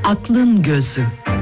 Aklın Gözü.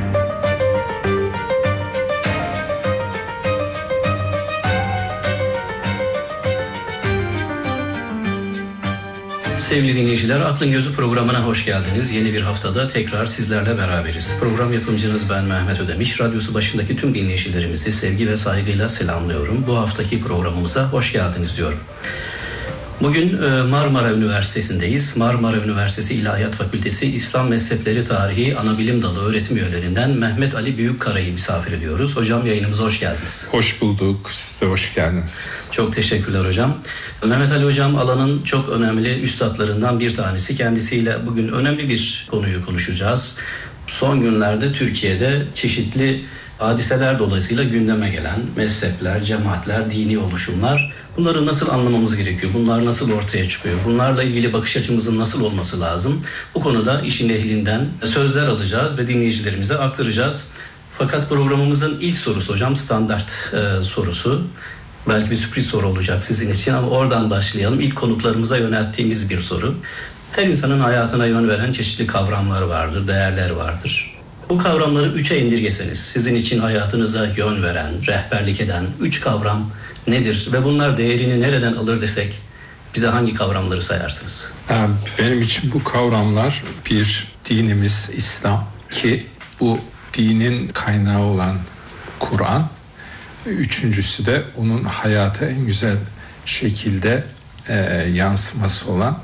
Sevgili dinleyiciler, Aklın Gözü programına hoş geldiniz. Yeni bir haftada tekrar sizlerle beraberiz. Program yapımcınız ben Mehmet Ödemiş. Radyosu başındaki tüm dinleyicilerimizi sevgi ve saygıyla selamlıyorum. Bu haftaki programımıza hoş geldiniz diyorum. Bugün Marmara Üniversitesi'ndeyiz. Marmara Üniversitesi İlahiyat Fakültesi İslam Mezhepleri Tarihi Anabilim Dalı öğretim üyelerinden Mehmet Ali Büyükkara'yı misafir ediyoruz. Hocam yayınımıza hoş geldiniz. Hoş bulduk. Siz de hoş geldiniz. Çok teşekkürler hocam. Mehmet Ali hocam alanın çok önemli üstadlarından bir tanesi. Kendisiyle bugün önemli bir konuyu konuşacağız. Son günlerde Türkiye'de çeşitli hadiseler dolayısıyla gündeme gelen mezhepler, cemaatler, dini oluşumlar, bunları nasıl anlamamız gerekiyor? Bunlar nasıl ortaya çıkıyor? Bunlarla ilgili bakış açımızın nasıl olması lazım? Bu konuda işin ehlinden sözler alacağız ve dinleyicilerimize aktaracağız. Fakat programımızın ilk sorusu hocam standart sorusu. Belki bir sürpriz soru olacak sizin için ama oradan başlayalım. İlk konuklarımıza yönelttiğimiz bir soru. Her insanın hayatına yön veren çeşitli kavramlar vardır, değerler vardır. Bu kavramları 3'e indirgeseniz, sizin için hayatınıza yön veren, rehberlik eden 3 kavram nedir? Ve bunlar değerini nereden alır desek, bize hangi kavramları sayarsınız? Benim için bu kavramlar bir dinimiz İslam ki bu dinin kaynağı olan Kur'an. Üçüncüsü de onun hayata en güzel şekilde yansıması olan